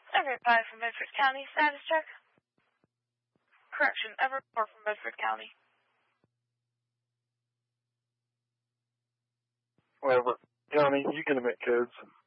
Everybody from Bedford County, status check. Correction, Everett from Bedford County. Everett County, you can admit codes.